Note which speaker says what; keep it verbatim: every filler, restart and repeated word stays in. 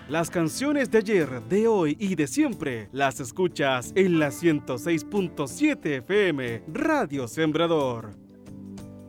Speaker 1: Las canciones de ayer, de hoy y de siempre las escuchas en la ciento seis punto siete F M, Radio Sembrador.